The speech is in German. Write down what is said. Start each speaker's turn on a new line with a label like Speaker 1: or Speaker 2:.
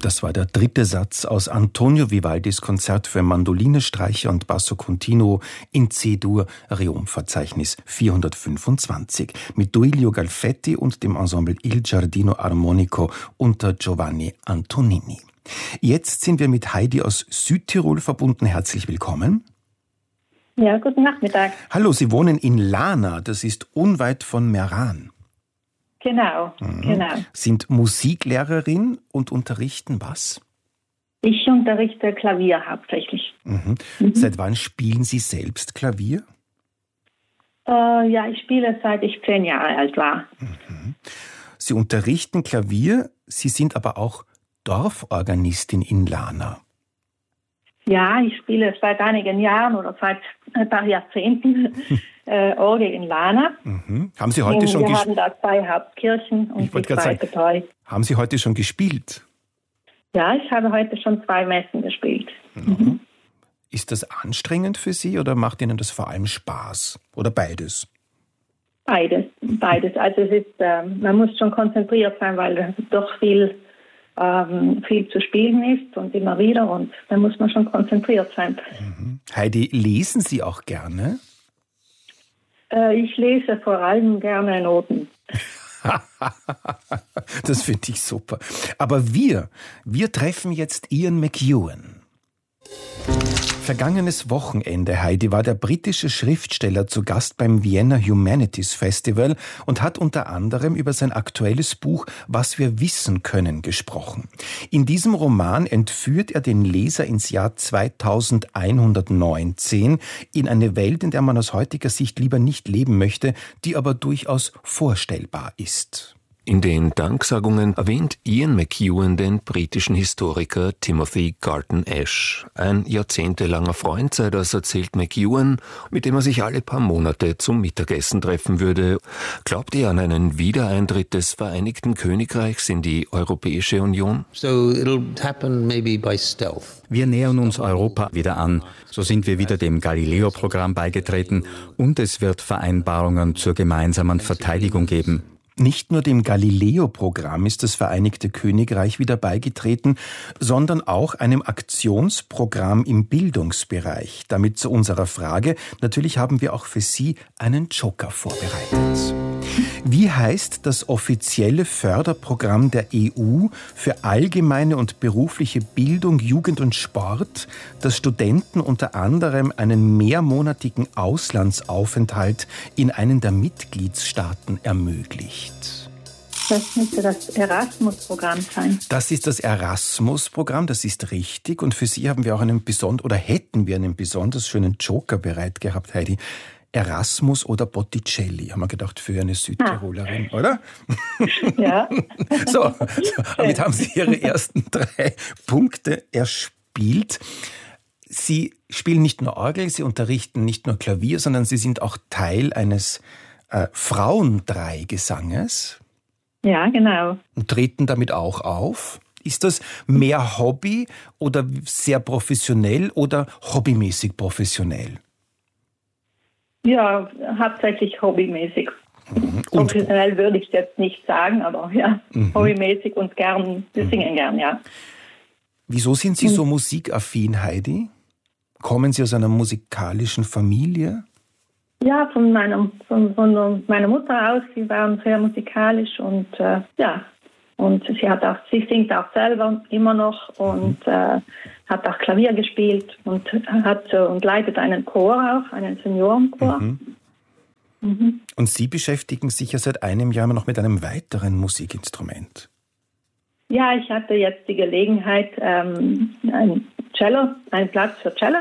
Speaker 1: Das war der dritte Satz aus Antonio Vivaldis Konzert für Mandoline, Streicher und Basso Continuo in C-Dur, Reom-Verzeichnis 425 mit Duilio Galfetti und dem Ensemble Il Giardino Armonico unter Giovanni Antonini. Jetzt sind wir mit Heidi aus Südtirol verbunden. Herzlich willkommen.
Speaker 2: Ja, guten Nachmittag.
Speaker 1: Hallo, Sie wohnen in Lana, das ist unweit von Meran.
Speaker 2: Genau, genau.
Speaker 1: Sind Musiklehrerin und unterrichten was?
Speaker 2: Ich unterrichte Klavier hauptsächlich.
Speaker 1: Seit wann spielen Sie selbst Klavier?
Speaker 2: Ja, ich spiele seit ich 10 Jahre alt war.
Speaker 1: Sie unterrichten Klavier, Sie sind aber auch Dorforganistin in Lana.
Speaker 2: Ja, ich spiele seit einigen Jahren oder seit ein paar Jahrzehnten Orgel in Lana.
Speaker 1: Haben Sie heute schon
Speaker 2: Wir haben da 2 Hauptkirchen und die 2 betreut.
Speaker 1: Haben Sie heute schon gespielt?
Speaker 2: Ja, ich habe heute schon 2 Messen gespielt.
Speaker 1: Ist das anstrengend für Sie oder macht Ihnen das vor allem Spaß? Oder beides?
Speaker 2: Beides. Also es ist, man muss schon konzentriert sein, weil doch viel zu spielen ist und immer wieder und da muss man schon konzentriert sein.
Speaker 1: Heidi, lesen Sie auch gerne?
Speaker 2: Ich lese vor allem gerne Noten.
Speaker 1: Das finde ich super. Aber wir treffen jetzt Ian McEwan. Vergangenes Wochenende, Heidi, war der britische Schriftsteller zu Gast beim Vienna Humanities Festival und hat unter anderem über sein aktuelles Buch Was wir wissen können gesprochen. In diesem Roman entführt er den Leser ins Jahr 2119 in eine Welt, in der man aus heutiger Sicht lieber nicht leben möchte, die aber durchaus vorstellbar ist.
Speaker 3: In den Danksagungen erwähnt Ian McEwan den britischen Historiker Timothy Garton Ash. Ein jahrzehntelanger Freund sei das, erzählt McEwan, mit dem er sich alle paar Monate zum Mittagessen treffen würde. Glaubt er an einen Wiedereintritt des Vereinigten Königreichs in die Europäische Union?
Speaker 4: So it'll happen maybe by stealth.
Speaker 5: Wir nähern uns Europa wieder an. So sind wir wieder dem Galileo-Programm beigetreten und es wird Vereinbarungen zur gemeinsamen Verteidigung geben.
Speaker 1: Nicht nur dem Galileo-Programm ist das Vereinigte Königreich wieder beigetreten, sondern auch einem Aktionsprogramm im Bildungsbereich. Damit zu unserer Frage. Natürlich haben wir auch für Sie einen Joker vorbereitet. Wie heißt das offizielle Förderprogramm der EU für allgemeine und berufliche Bildung, Jugend und Sport, das Studenten unter anderem einen mehrmonatigen Auslandsaufenthalt in einen der Mitgliedstaaten ermöglicht?
Speaker 2: Das müsste das Erasmus-Programm sein.
Speaker 1: Das ist das Erasmus-Programm, das ist richtig. Und für Sie haben wir auch hätten wir einen besonders schönen Joker bereit gehabt, Heidi. Erasmus oder Botticelli, haben wir gedacht, für eine Südtirolerin, oder?
Speaker 2: Ja.
Speaker 1: So, damit haben Sie Ihre ersten 3 Punkte erspielt. Sie spielen nicht nur Orgel, Sie unterrichten nicht nur Klavier, sondern Sie sind auch Teil eines Frauendreigesanges.
Speaker 2: Ja, genau.
Speaker 1: Und treten damit auch auf. Ist das mehr Hobby oder sehr professionell oder hobbymäßig professionell?
Speaker 2: Ja, hauptsächlich hobbymäßig. Professionell würde ich es jetzt nicht sagen, aber ja, hobbymäßig und gern, wir singen gern, ja.
Speaker 1: Wieso sind Sie so musikaffin, Heidi? Kommen Sie aus einer musikalischen Familie?
Speaker 2: Ja, von meiner Mutter aus, sie waren sehr musikalisch und und sie singt auch selber immer noch und hat auch Klavier gespielt und leitet einen Chor auch, einen Seniorenchor.
Speaker 1: Und Sie beschäftigen sich ja seit einem Jahr noch mit einem weiteren Musikinstrument.
Speaker 2: Ja, ich hatte jetzt die Gelegenheit, einen Platz für Cello